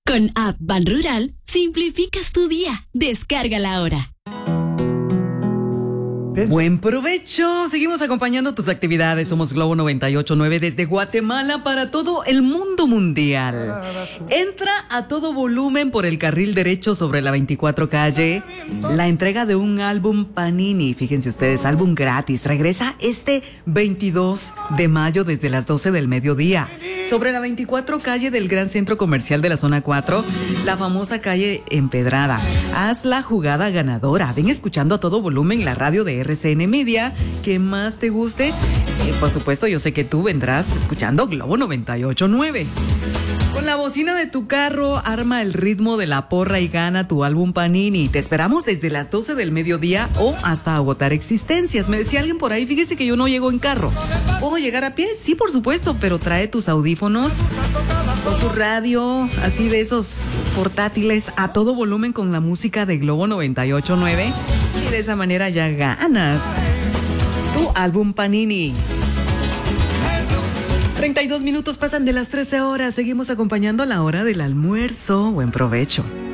Con App Ban Rural, simplificas tu día. Descárgala ahora. Buen provecho. Seguimos acompañando tus actividades. Somos Globo 98.9 desde Guatemala para todo el mundo mundial. Entra a todo volumen por el carril derecho sobre la 24 calle. La entrega de un álbum Panini. Fíjense ustedes, álbum gratis. Regresa este 22 de mayo desde las 12 del mediodía. Sobre la 24 calle del Gran Centro Comercial de la Zona 4, la famosa calle Empedrada. Haz la jugada ganadora. Ven escuchando a todo volumen la radio de RCN Media, que más te guste. Por supuesto, yo sé que tú vendrás escuchando Globo 98.9. Con la bocina de tu carro, arma el ritmo de la porra y gana tu álbum Panini. Te esperamos desde las 12 del mediodía o hasta agotar existencias. Me decía alguien por ahí, fíjese que yo no llego en carro. ¿Puedo llegar a pie? Sí, por supuesto, pero trae tus audífonos o tu radio, así de esos portátiles, a todo volumen con la música de Globo 98.9. Y de esa manera ya ganas tu álbum Panini. 32 minutos pasan de las 13 horas. Seguimos acompañando a la hora del almuerzo. Buen provecho.